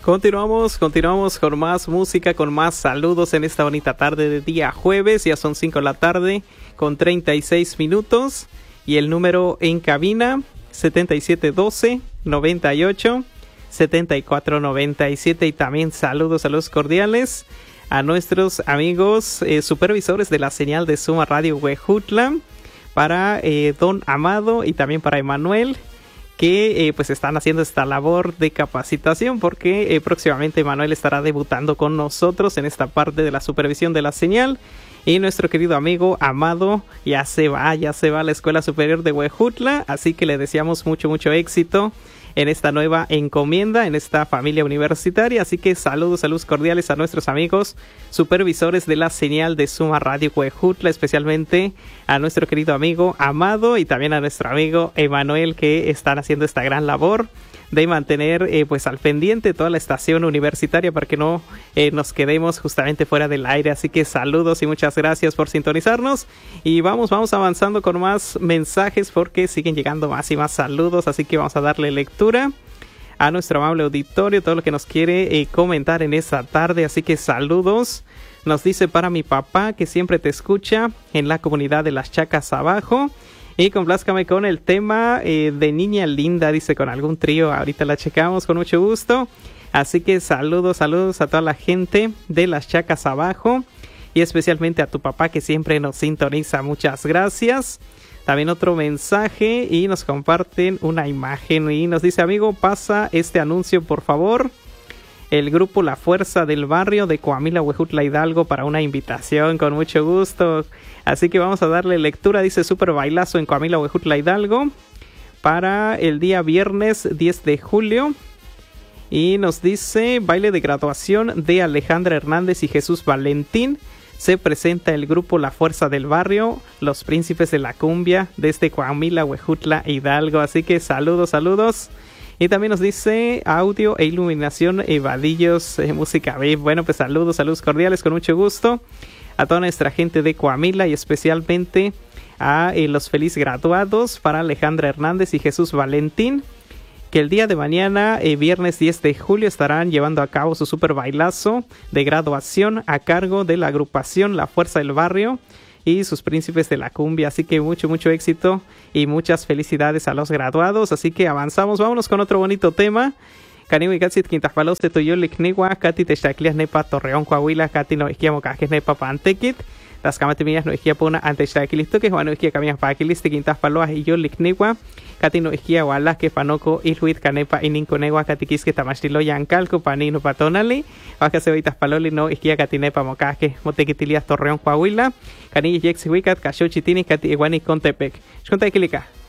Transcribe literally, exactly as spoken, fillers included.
Continuamos, continuamos con más música, con más saludos en esta bonita tarde de día jueves. Ya son cinco de la tarde con treinta y seis minutos. Y el número en cabina, setenta y siete doce, noventa y ocho, setenta y cuatro noventa y siete. Y también saludos, saludos cordiales a nuestros amigos eh, supervisores de la señal de Suma Radio Huejutla. Para eh, Don Amado y también para Emanuel, que eh, pues están haciendo esta labor de capacitación, porque eh, próximamente Manuel estará debutando con nosotros en esta parte de la supervisión de la señal. Y nuestro querido amigo Amado ya se va, ya se va a la Escuela Superior de Huejutla, así que le deseamos mucho, mucho éxito en esta nueva encomienda, en esta familia universitaria. Así que saludos, saludos cordiales a nuestros amigos supervisores de la señal de Suma Radio Huejutla, especialmente a nuestro querido amigo Amado y también a nuestro amigo Emanuel, que están haciendo esta gran labor de mantener eh, pues al pendiente toda la estación universitaria para que no eh, nos quedemos justamente fuera del aire. Así que saludos y muchas gracias por sintonizarnos, y vamos, vamos avanzando con más mensajes porque siguen llegando más y más saludos, así que vamos a darle lectura a nuestro amable auditorio, todo lo que nos quiere eh, comentar en esta tarde. Así que saludos. Nos dice: para mi papá, que siempre te escucha en la comunidad de Las Chacas Abajo. Y complázcame con el tema eh, de Niña Linda, dice, con algún trío. Ahorita la checamos con mucho gusto. Así que saludos, saludos a toda la gente de Las Chacas Abajo. Y especialmente a tu papá, que siempre nos sintoniza. Muchas gracias. También otro mensaje y nos comparten una imagen. Y nos dice: amigo, pasa este anuncio por favor. El grupo La Fuerza del Barrio de Coamila, Huejutla, Hidalgo, para una invitación. Con mucho gusto. Así que vamos a darle lectura. Dice: super bailazo en Coamila, Huejutla, Hidalgo, para el día viernes diez de julio. Y nos dice: baile de graduación de Alejandra Hernández y Jesús Valentín. Se presenta el grupo La Fuerza del Barrio, los príncipes de la cumbia, desde Coamila, Huejutla, Hidalgo. Así que saludos, saludos. Y también nos dice: audio e iluminación Evadillos, eh, música B. Bueno, pues saludos, saludos cordiales, con mucho gusto a toda nuestra gente de Coamila, y especialmente a eh, los feliz graduados para Alejandra Hernández y Jesús Valentín, que el día de mañana, eh, viernes diez de julio, estarán llevando a cabo su super bailazo de graduación a cargo de la agrupación La Fuerza del Barrio y sus príncipes de la cumbia. Así que mucho, mucho éxito y muchas felicidades a los graduados. Así que avanzamos, vámonos con otro bonito tema. Caniwi Gatsit Quintapalos de Toyolik Niwa, Kati Textaclias Nepa Torreón Coahuila, Kati no Isquiamo Cajes Nepa Pantequit, las Camatemias no Isquia Puna ante Xtaquilisto, que Juan Isquia Camias Paquilis, Quintapaloas y Yolik Niwa, Kati no Isquia Wala, que Panoco, Ilhuit Canepa y Ninconegua, Katiquis que Tamastilo Yancalco, Panino Patonali, Baja Cebitas Paloli no Isquia Catinepa Mocaje, Motequitilias Torreón Coahuila, Canillas Yexihuicat, Cachochitini, Cati Iguani Contepec. Xcontaquilica.